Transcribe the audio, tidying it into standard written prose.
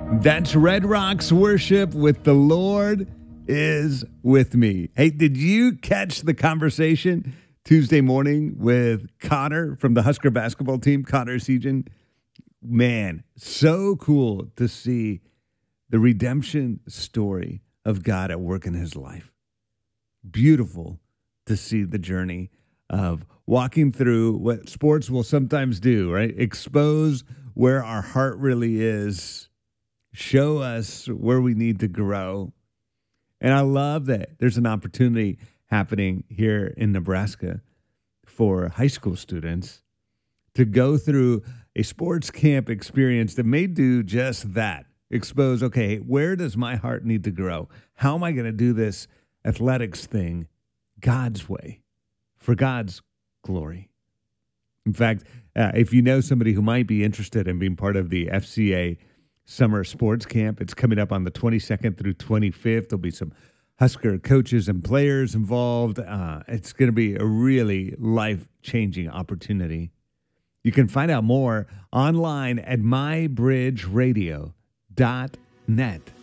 That's Red Rocks Worship with The Lord is With Me. Hey, did you catch the conversation Tuesday morning with Connor from the Husker basketball team, Connor Sejan? Man, so cool to see the redemption story of God at work in his life. Beautiful to see the journey of walking through what sports will sometimes do, right? Expose where our heart really is, show us where we need to grow. And I love that there's an opportunity happening here in Nebraska for high school students to go through a sports camp experience that may do just that. Expose, okay, where does my heart need to grow? How am I going to do this athletics thing God's way, for God's glory? In fact, if you know somebody who might be interested in being part of the FCA Summer Sports Camp, it's coming up on the 22nd through 25th. There'll be some Husker coaches and players involved. It's going to be a really life-changing opportunity. You can find out more online at mybridgeradio.net.